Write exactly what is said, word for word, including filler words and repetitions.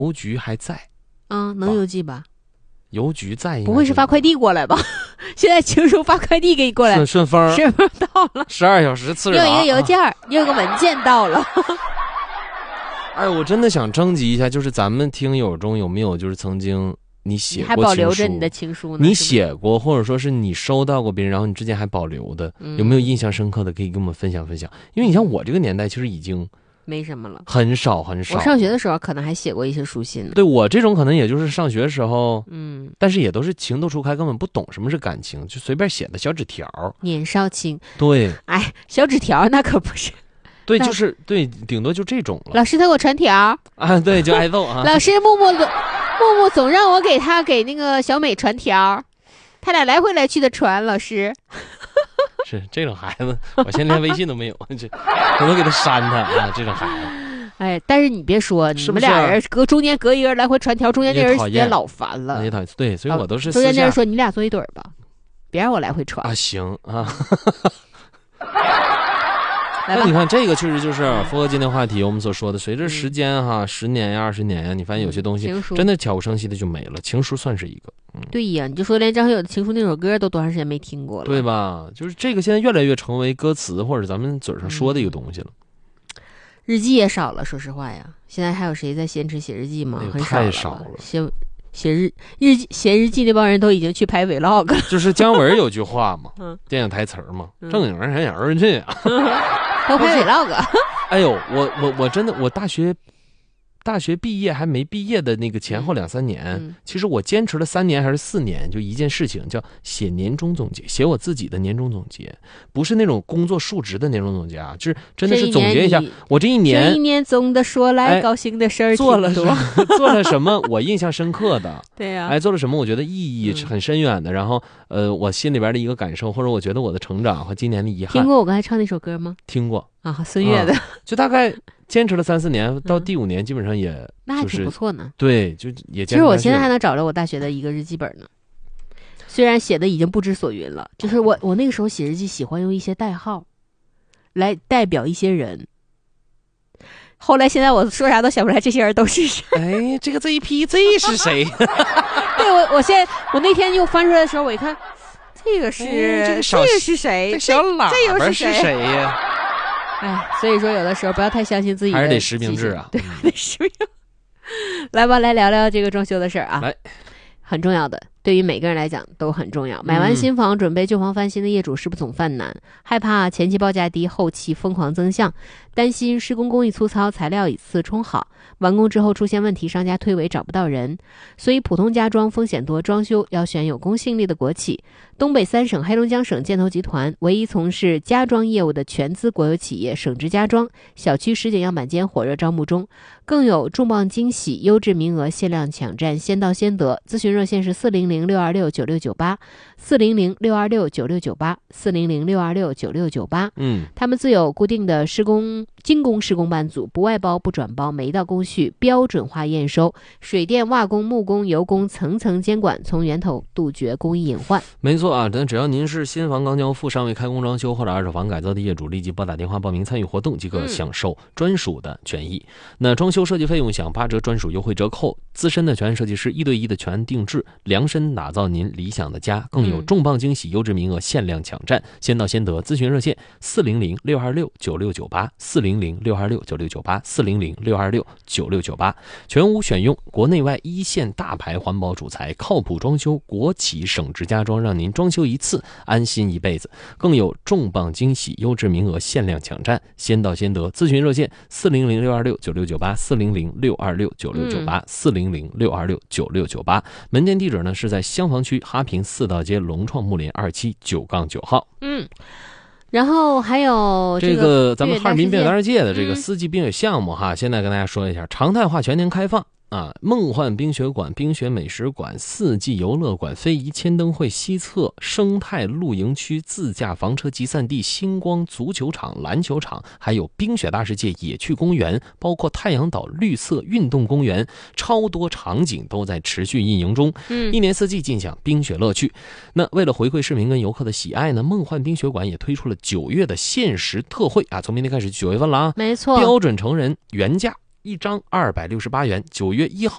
邮局还在。 嗯，能邮寄吧？ 邮局在， 不会是发快递过来吧？现在情书发快递给你过来， 顺顺丰， 顺丰到了， 十二小时次日达， 又一个邮件，啊、又一个文件到了。 哎，我真的想征集一下，就是咱们听友中有没有就是曾经你写过情书， 你还保留着你的情书呢？ 你写过，或者说是你收到过别人，然后你之前还保留的，嗯、有没有印象深刻的？可以跟我们分享分享。因为你像我这个年代，其实已经没什么了， 很少很少。 我上学的时候可能还写过一些书信呢。 对，我这种可能也就是上学时候， 嗯， 但是也都是情窦初开，根本不懂什么是感情，就随便写的小纸条。 年少轻， 对， 哎，小纸条那可不是。 对，就是对，顶多就这种了。 老师他给我传条啊，对，就挨揍啊。 老师木木总木木总让我给他给那个小美传条，他俩来回来去的传。老师。 是这种孩子，我现在连微信都没有，这我都给他删他啊！这种孩子， 哎，但是你别说， 是不是你们俩人隔中间隔一个人来回传条，中间那人也老烦了， 也讨厌。对，所以我都是中间那人说你俩坐一对儿吧，别让我来回传啊。行啊。那你看，这个确实就是符合今天话题我们所说的，随着时间哈，十年呀、二十年呀，你发现有些东西真的悄无声息的就没了。情书算是一个。嗯、 对呀，你就说连张学友的《情书》那首歌都多长时间没听过了， 对吧？就是这个现在越来越成为歌词或者咱们嘴上说的一个东西了。 嗯、日记也少了，说实话呀，现在还有谁在坚持写日记吗？很太少了。 写写日日记写日记那帮人都已经去拍 vlog 了。 就是姜文有句话嘛， 嗯、 电影台词嘛，嗯、正经人想儿去啊， 都拍 vlog。 哎呦，我我我真的我大学。大学毕业还没毕业的那个前后两三年、嗯、其实我坚持了三年还是四年，就一件事情叫写年终总结，写我自己的年终总结，不是那种工作述职的年终总结啊，就是真的是总结一下我这一年这一年总的说来、哎、高兴的事儿做了做了什么我印象深刻的对呀、啊， 哎做了什么我觉得意义很深远的、嗯、然后呃我心里边的一个感受，或者我觉得我的成长和今年的遗憾。 听过我刚才唱那首歌吗？ 听过啊，孙悦的、 啊、就大概坚持了三四年，到第五年基本上也、就是嗯、 那还挺不错呢。 对，就也其实我现在还能找着我大学的一个日记本呢，虽然写的已经不知所云了。就是我我那个时候写日记喜欢用一些代号来代表一些人，后来现在我说啥都想不出来这些人都是谁。 哎，这个 Z P Z 是谁？ 对，我我现在我那天又翻出来的时候，我一看，这个是、哎、这个这个是谁？ 这小喇叭是谁呀？ 哎，所以说有的时候不要太相信自己的， 还是得实名制啊。 对，还得实名。来吧，来聊聊这个装修的事儿啊。 来， 很重要的，对于每个人来讲都很重要。买完新房、嗯、准备旧房翻新的业主是不是总犯难？害怕前期报价低，后期疯狂增项，担心施工工艺粗糙，材料一次冲好，完工之后出现问题，商家推诿找不到人。所以普通家装风险多，装修要选有公信力的国企。东北三省黑龙江省建投集团唯一从事家装业务的全资国有企业省直家装小区实景样板间火热招募中，更有重磅惊喜，优质名额限量抢占，先到先得。咨询热线是四零零六二六九六九八，四零零六二六九六九八，四零零六二六九六九八。 嗯， 他们自有固定的施工精工施工办组，不外包不转包，每一道工序标准化验收，水电瓦工木工油工层层监管，从源头杜绝工艺隐患。 没错啊，但只要您是新房刚交付、尚未开工装修或者二手房改造的业主，立即拨打电话报名参与活动，即可享受专属的权益。嗯、那装修设计费用享八折专属优惠折扣，资深的全案设计师一对一的全案定制，量身打造您理想的家，更有重磅惊喜，优质名额限量抢占，先到先得。咨询热线四零零六二六九六九八，四零零六二六九六九八，四零零六二六九六九八。全屋选用国内外一线大牌环保主材，靠谱装修，国企省直家装，让您装修一次安心一辈子。更有重磅惊喜，优质名额限量抢占，先到先得。咨询热线四零零六二六九六九八，四零零六二六九六九八，四零零六二六九六九八。门店地址呢是在襄房区哈平四道街龙创木林二期九杠九号。 嗯。然后还有这个、这个、咱们哈尔滨冰雪大世界的这个四季冰雪项目哈、嗯，现在跟大家说一下，常态化全年开放啊！梦幻冰雪馆、冰雪美食馆、四季游乐馆、非遗千灯会西侧生态露营区、自驾房车集散地、星光足球场、篮球场，还有冰雪大世界野趣公园，包括太阳岛绿色运动公园，超多场景都在持续运营中。嗯，一年四季尽享冰雪乐趣。那为了回馈市民跟游客的喜爱呢，梦幻冰雪馆也推出了九月的限时特惠啊，从明天开始九月份了啊， 没错， 标准成人原价一张二百六十八元，九月一号